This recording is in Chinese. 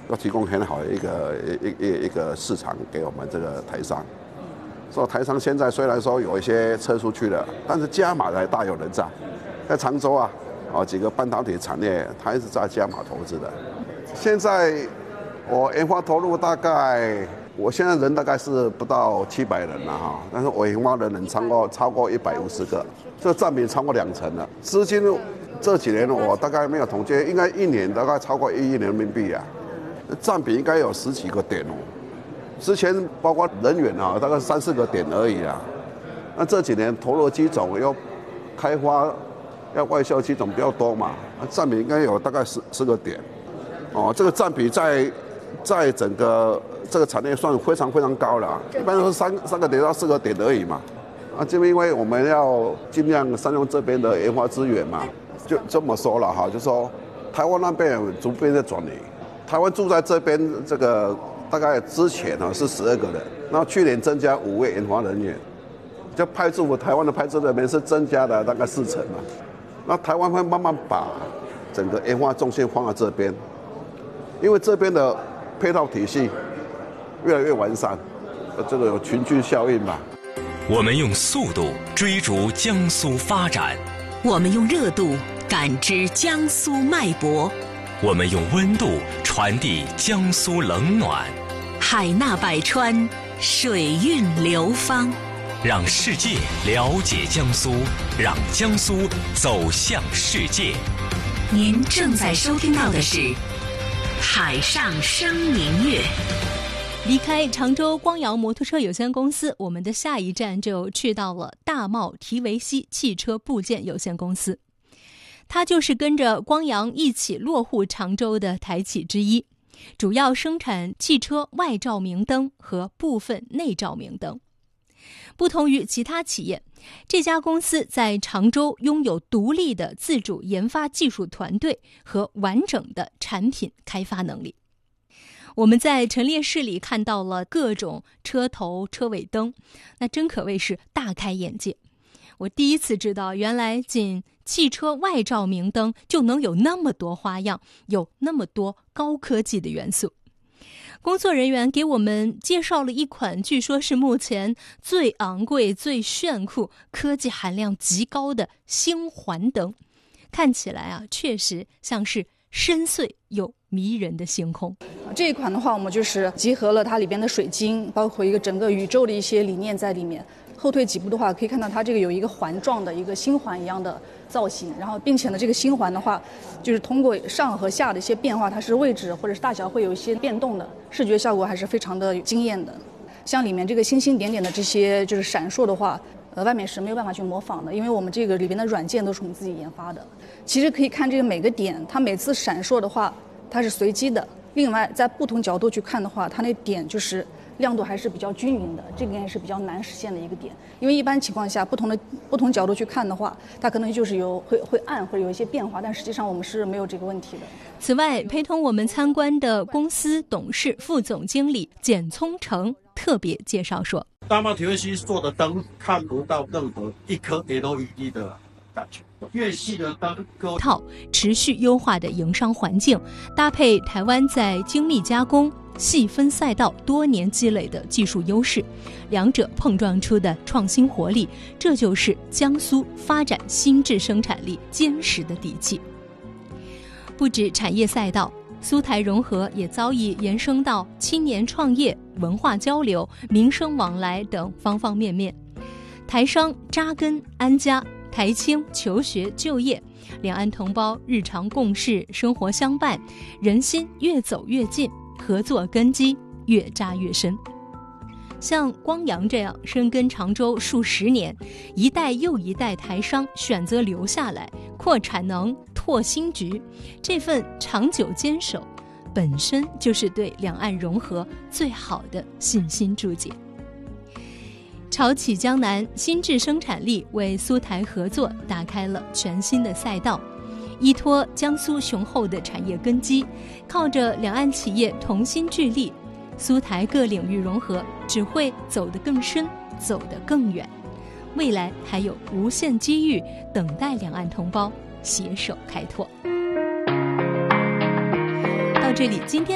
要提供很好的一个市场给我们这个台商。所以台商现在虽然说有一些撤出去了，但是加码还大有人在。在常州啊，几个半导体产业，它一直在加码投资的。现在我研发投入大概，我现在人大概是不到700人了哈，但是我研发的人超过150个，这占比超过20%了。资金这几年我大概没有统计，应该一年大概超过1亿人民币啊，占比应该有10几个点哦。之前包括人员啊，大概3、4个点而已啊。那这几年投入机种要开发、要外销机种比较多嘛，占比应该有大概10个点。这个占比在整个这个产业算非常非常高了，一般都是3个点到4个点而已嘛。就因为我们要尽量善用这边的研发资源嘛，就这么说了哈，就说台湾那边有逐渐在转移，台湾住在这边这个。大概之前是12个人，然后去年增加5位研发人员，就派驻台湾的派驻人员是增加了大概40%嘛。那台湾会慢慢把整个研发重心放在这边，因为这边的配套体系越来越完善，这个有群聚效应嘛。 我们用速度追逐江苏发展， 我们用热度感知江苏脉搏。 我们用温度传递江苏冷暖， 海纳百川，水韵流芳， 让世界了解江苏，让江苏走向世界。 您正在收听到的是《海上生明月》。 离开常州光阳摩托车有限公司，我们的下一站就去到了大茂提维西汽车部件有限公司。它就是跟着光阳一起落户常州的台企之一，主要生产汽车外照明灯和部分内照明灯。不同于其他企业，这家公司在常州拥有独立的自主研发技术团队和完整的产品开发能力。我们在陈列室里看到了各种车头、车尾灯，那真可谓是大开眼界。我第一次知道，原来仅汽车外照明灯就能有那么多花样，有那么多高科技的元素。工作人员给我们介绍了一款据说是目前最昂贵、最炫酷、科技含量极高的星环灯，看起来啊，确实像是深邃又迷人的星空。 这一款的话，我们就是集合了它里边的水晶，包括一个整个宇宙的一些理念在里面。后退几步的话，可以看到它这个有一个环状的一个星环一样的造型，然后并且呢，这个星环的话，就是通过上和下的一些变化，它是位置或者是大小会有一些变动的，视觉效果还是非常的惊艳的。像里面这个星星点点的这些就是闪烁的话，外面是没有办法去模仿的，因为我们这个里边的软件都是我们自己研发的。其实可以看这个每个点，它每次闪烁的话，它是随机的。另外，在不同角度去看的话，它那点就是亮度还是比较均匀的，这个也是比较难实现的一个点。因为一般情况下，不同角度去看的话，它可能就是会暗，会有一些变化，但实际上我们是没有这个问题的。 此外，陪同我们参观的公司董事副总经理简聪成特别介绍说， 大茂提维西做的灯看不到任何一颗 LED 的感觉，越细的灯套持续优化的营商环境，搭配台湾在精密加工、细分赛道多年积累的技术优势，两者碰撞出的创新活力，这就是江苏发展新质生产力坚实的底气。不止产业赛道，苏台融合也早已延伸到青年创业、文化交流、民生往来等方方面面。台商扎根安家，台青求学就业，两岸同胞日常共事，生活相伴，人心越走越近，合作根基越扎越深。像光阳这样深耕常州数十年，一代又一代台商选择留下来，扩产能、拓新局，这份长久坚守本身就是对两岸融合最好的信心注解。潮起江南新质生产力为苏台合作打开了全新的赛道，依托江苏雄厚的产业根基，靠着两岸企业同心聚力，苏台各领域融合只会走得更深，走得更远。未来还有无限机遇等待两岸同胞携手开拓。到这里，今天